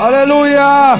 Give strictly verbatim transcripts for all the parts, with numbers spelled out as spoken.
Aleluya.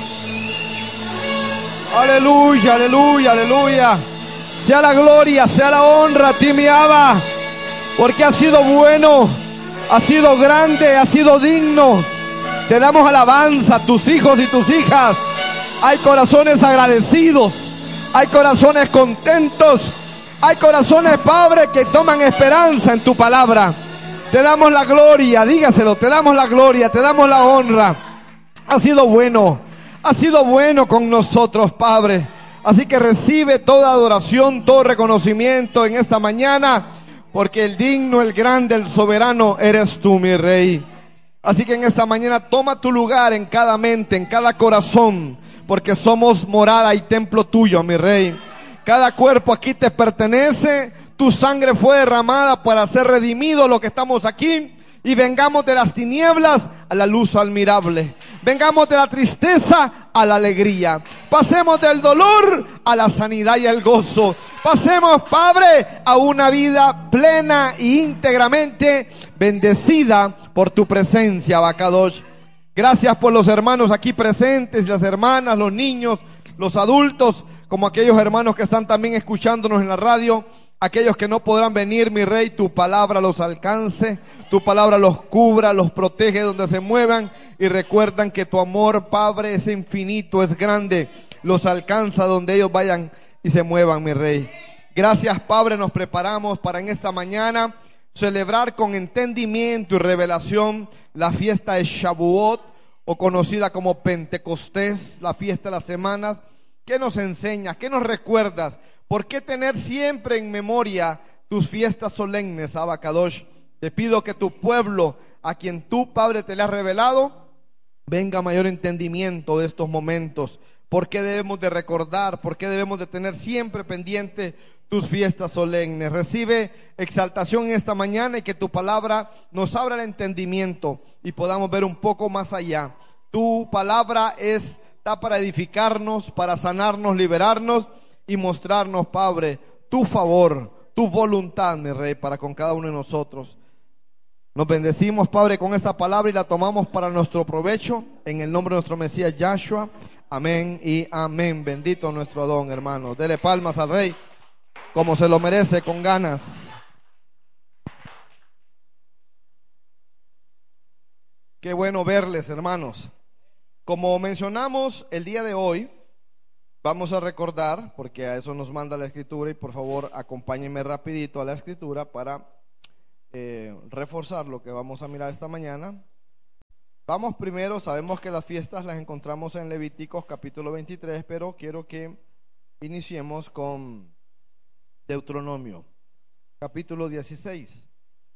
Aleluya, aleluya, aleluya. Sea la gloria, sea la honra a ti, mi Abba, porque has sido bueno, has sido grande, has sido digno. Te damos alabanza, tus hijos y tus hijas. Hay corazones agradecidos, hay corazones contentos, hay corazones, Padre, que toman esperanza en tu palabra. Te damos la gloria, dígaselo, te damos la gloria, te damos la honra. Ha sido bueno, ha sido bueno con nosotros, Padre. Así que recibe toda adoración, todo reconocimiento en esta mañana, porque el digno, el grande, el soberano eres tú, mi Rey. Así que en esta mañana toma tu lugar en cada mente, en cada corazón, porque somos morada y templo tuyo, mi Rey. Cada cuerpo aquí te pertenece, tu sangre fue derramada para ser redimido lo que estamos aquí. Y vengamos de las tinieblas a la luz admirable. Vengamos de la tristeza a la alegría. Pasemos del dolor a la sanidad y el gozo. Pasemos, Padre, a una vida plena e íntegramente bendecida por tu presencia, Abacadosh. Gracias por los hermanos aquí presentes, las hermanas, los niños, los adultos, como aquellos hermanos que están también escuchándonos en la radio. Aquellos que no podrán venir, mi Rey, tu palabra los alcance, tu palabra los cubra, los protege donde se muevan y recuerdan que tu amor, Padre, es infinito, es grande, los alcanza donde ellos vayan y se muevan, mi Rey. Gracias, Padre, nos preparamos para en esta mañana celebrar con entendimiento y revelación la fiesta de Shavuot, o conocida como Pentecostés, la fiesta de las semanas. ¿Qué nos enseñas? ¿Qué nos recuerdas? ¿Por qué tener siempre en memoria tus fiestas solemnes, Abacadosh? Te pido que tu pueblo, a quien tú, Padre, te le has revelado, venga mayor entendimiento de estos momentos. ¿Por qué debemos de recordar? ¿Por qué debemos de tener siempre pendiente tus fiestas solemnes? Recibe exaltación en esta mañana y que tu palabra nos abra el entendimiento y podamos ver un poco más allá. Tu palabra es, está para edificarnos, para sanarnos, liberarnos y mostrarnos, Padre, tu favor, tu voluntad, mi Rey, para con cada uno de nosotros. Nos bendecimos, Padre, con esta palabra y la tomamos para nuestro provecho, en el nombre de nuestro Mesías Yahshua. Amén y amén. Bendito nuestro don, hermanos. Dele palmas al Rey, como se lo merece, con ganas. Qué bueno verles, hermanos. Como mencionamos el día de hoy, vamos a recordar, porque a eso nos manda la Escritura, y por favor acompáñenme rapidito a la Escritura para eh, reforzar lo que vamos a mirar esta mañana. Vamos primero, sabemos que las fiestas las encontramos en Levíticos capítulo veintitrés, pero quiero que iniciemos con Deuteronomio capítulo dieciséis.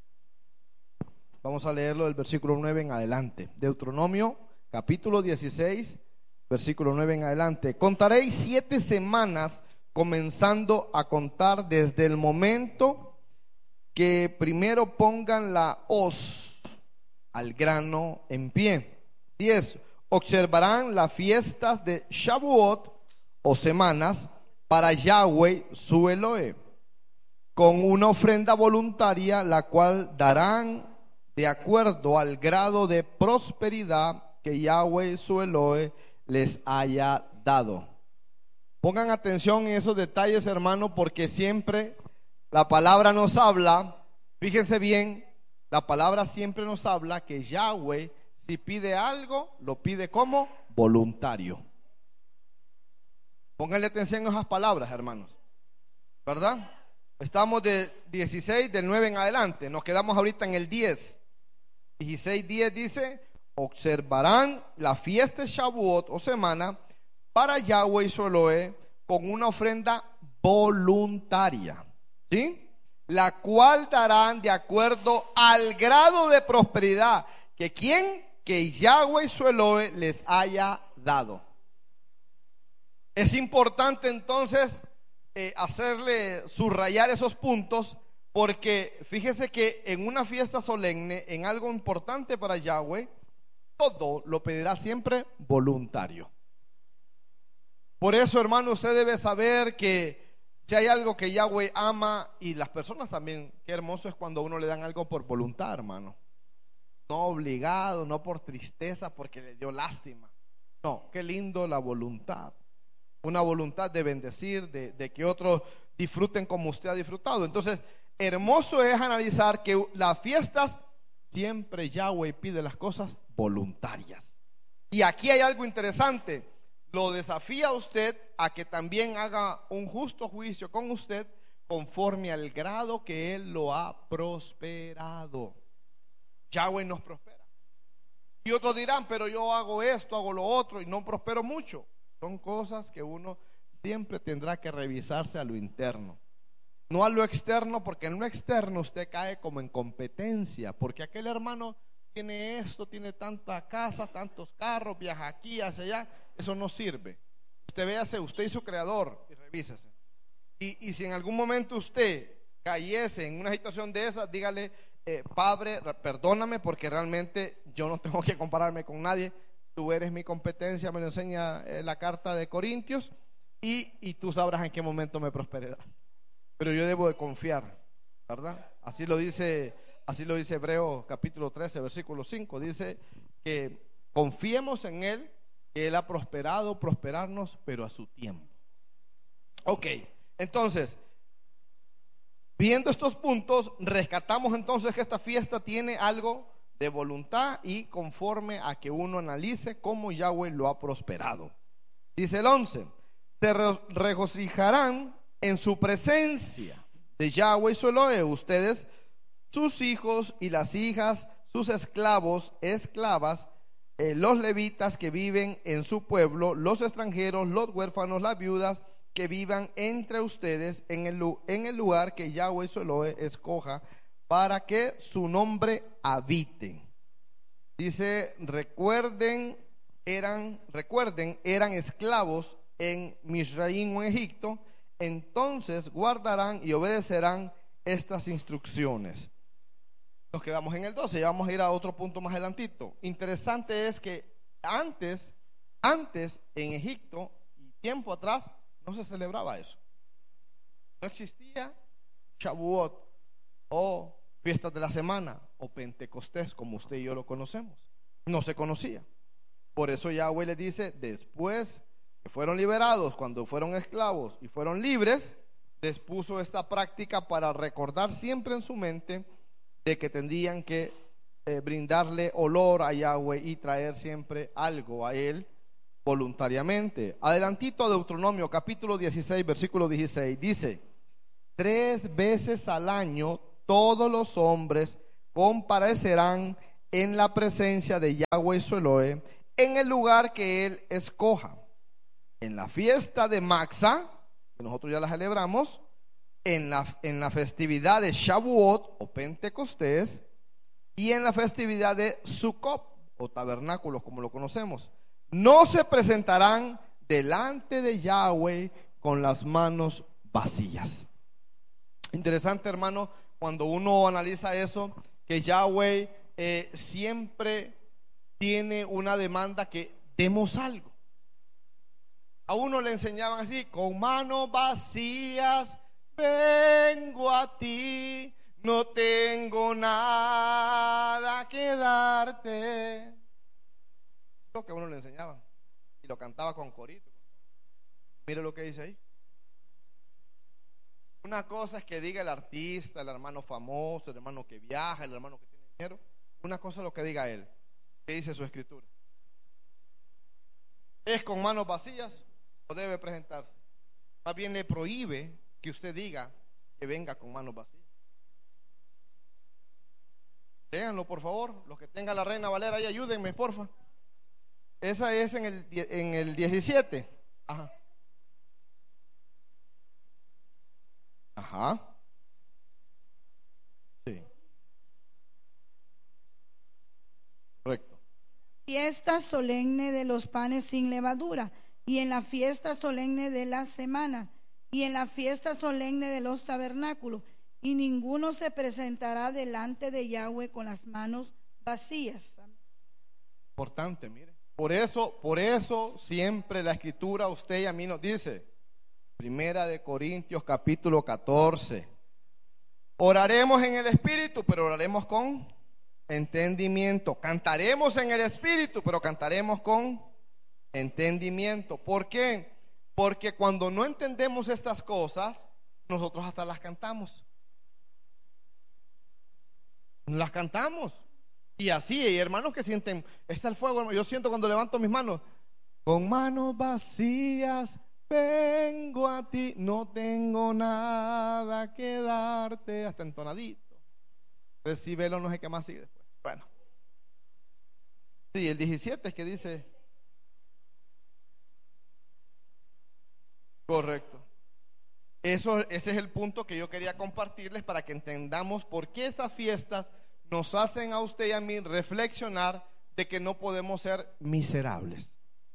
Vamos a leerlo del versículo nueve en adelante. Deuteronomio capítulo dieciséis, versículo nueve en adelante. Contaréis siete semanas, comenzando a contar desde el momento que primero pongan la hoz al grano en pie. Diez. Observarán las fiestas de Shavuot o semanas para Yahweh su Elohe, con una ofrenda voluntaria, la cual darán de acuerdo al grado de prosperidad que Yahweh su Elohe les haya dado. Pongan atención en esos detalles, hermano, porque siempre la palabra nos habla, fíjense bien, la palabra siempre nos habla que Yahweh, si pide algo, lo pide como voluntario. Pónganle atención a esas palabras, hermanos, ¿verdad? Estamos de dieciséis, del nueve en adelante, nos quedamos ahorita en el diez. dieciséis, diez dice: observarán la fiesta de Shavuot o semana para Yahweh y su Elohe con una ofrenda voluntaria, ¿sí? La cual darán de acuerdo al grado de prosperidad que quien, que Yahweh y su Elohe les haya dado. Es importante entonces eh, hacerle subrayar esos puntos, porque fíjese que en una fiesta solemne, en algo importante para Yahweh, todo lo pedirá siempre voluntario. Por eso, hermano, usted debe saber que si hay algo que Yahweh ama, y las personas también, qué hermoso es cuando a uno le dan algo por voluntad, hermano. no obligado, no por tristeza, porque le dio lástima. No, qué lindo la voluntad. Una voluntad de bendecir, de, de que otros disfruten como usted ha disfrutado. Entonces, hermoso es analizar que las fiestas siempre Yahweh pide las cosas voluntarias. Y aquí hay algo interesante. Lo desafía a usted a que también haga un justo juicio con usted conforme al grado que Él lo ha prosperado. Yahweh nos prospera. Y otros dirán, pero yo hago esto, hago lo otro y no prospero mucho. Son cosas que uno siempre tendrá que revisarse a lo interno, no a lo externo, porque en lo externo usted cae como en competencia, porque aquel hermano tiene esto, tiene tanta casa, tantos carros, viaja aquí, hacia allá. Eso no sirve. Usted véase, usted y su creador, y revísese. Y, y si en algún momento usted cayese en una situación de esa, dígale, eh, Padre, perdóname, porque realmente yo no tengo que compararme con nadie. Tú eres mi competencia, me lo enseña eh, la carta de Corintios, y, y tú sabrás en qué momento me prosperarás. Pero yo debo de confiar, ¿verdad? Así lo dice, así lo dice Hebreos capítulo trece, versículo cinco. Dice que confiemos en Él, que Él ha prosperado, prosperarnos, pero a su tiempo. Ok, entonces, viendo estos puntos, rescatamos entonces que esta fiesta tiene algo de voluntad y conforme a que uno analice cómo Yahweh lo ha prosperado. Dice el once, se regocijarán en su presencia de Yahweh y su Elohim, ustedes, sus hijos y las hijas, sus esclavos, esclavas, eh, los levitas que viven en su pueblo, los extranjeros, los huérfanos, las viudas que vivan entre ustedes en el, en el lugar que Yahweh y su Elohim escoja para que su nombre habite. Dice, recuerden, eran, recuerden, eran esclavos en Misraim o en Egipto, entonces guardarán y obedecerán estas instrucciones. Nos quedamos en el doce, ya vamos a ir a otro punto más adelantito. Interesante es que antes, antes en Egipto y tiempo atrás no se celebraba eso. No existía Shavuot o fiestas de la semana o Pentecostés como usted y yo lo conocemos. No se conocía. Por eso Yahweh le dice, después que fueron liberados, cuando fueron esclavos y fueron libres, les puso esta práctica para recordar siempre en su mente de que tendrían que eh, brindarle olor a Yahweh y traer siempre algo a Él voluntariamente. Adelantito a Deuteronomio capítulo dieciséis, versículo dieciséis, dice, tres veces al año todos los hombres comparecerán en la presencia de Yahweh su Elohim en el lugar que Él escoja. En la fiesta de Maxa, que nosotros ya la celebramos, en la, en la festividad de Shavuot o Pentecostés y en la festividad de Sukkot o tabernáculos como lo conocemos. No se presentarán delante de Yahweh con las manos vacías. Interesante, hermano, cuando uno analiza eso, que Yahweh eh, siempre tiene una demanda que demos algo. A uno le enseñaban así, con manos vacías vengo a ti, no tengo nada que darte. Lo que a uno le enseñaban y lo cantaba con corito. Mire lo que dice ahí. Una cosa es que diga el artista, el hermano famoso, el hermano que viaja, el hermano que tiene dinero. Una cosa es lo que diga él. ¿Qué dice su escritura? ¿Es con manos vacías o debe presentarse? Más bien le prohíbe que usted diga que venga con manos vacías. Léanlo, por favor. Los que tengan la Reina Valera ahí, ayúdenme, porfa. Esa es en el, en el diecisiete. Ajá. Ajá. Sí. Correcto. Fiesta solemne de los panes sin levadura, y en la fiesta solemne de la semana, y en la fiesta solemne de los tabernáculos, y ninguno se presentará delante de Yahweh con las manos vacías. Importante, mire. Por eso, por eso siempre la escritura a usted y a mí nos dice, Primera de Corintios capítulo catorce, oraremos en el Espíritu, pero oraremos con entendimiento. Cantaremos en el Espíritu, pero cantaremos con entendimiento. ¿Por qué? Porque cuando no entendemos estas cosas, nosotros hasta las cantamos. Las cantamos. Y así, hay hermanos que sienten, está el fuego, hermano. Yo siento cuando levanto mis manos, con manos vacías vengo a ti, no tengo nada que darte, hasta entonadito. Recíbelo, no sé qué más sigue después. Bueno. Sí, el diecisiete es que dice. Correcto. Eso, ese es el punto que yo quería compartirles para que entendamos por qué estas fiestas nos hacen a usted y a mí reflexionar de que no podemos ser miserables.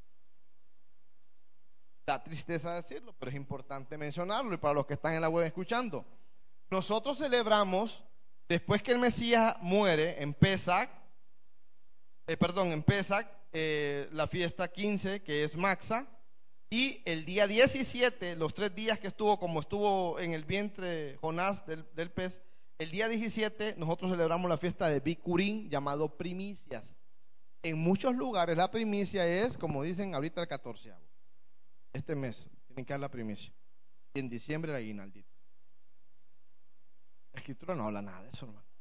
Da tristeza decirlo, pero es importante mencionarlo. Y para los que están en la web escuchando, nosotros celebramos, después que el Mesías muere, en Pesach, eh, perdón, en Pesach, eh, la fiesta quince, que es Maxa, y el día diecisiete, los tres días que estuvo, como estuvo en el vientre Jonás del, del pez, el día diecisiete nosotros celebramos la fiesta de Bikurim, llamado primicias. En muchos lugares la primicia es, como dicen ahorita, el catorceavo. Este mes tienen que dar la primicia. Y en diciembre el aguinaldito. La escritura no habla nada de eso, hermano.